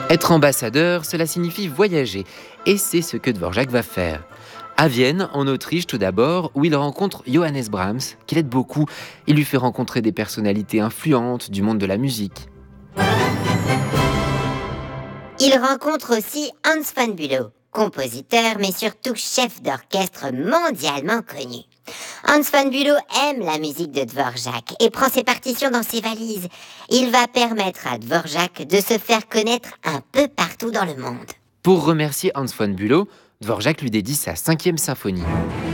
Être ambassadeur, cela signifie voyager, et c'est ce que Dvorak va faire. À Vienne, en Autriche tout d'abord, où il rencontre Johannes Brahms, qu'il aide beaucoup. Il lui fait rencontrer des personnalités influentes du monde de la musique. Il rencontre aussi Hans von Bülow, compositeur mais surtout chef d'orchestre mondialement connu. Hans von Bülow aime la musique de Dvorak et prend ses partitions dans ses valises. Il va permettre à Dvorak de se faire connaître un peu partout dans le monde. Pour remercier Hans von Bülow, Dvorak lui dédie sa 5e symphonie.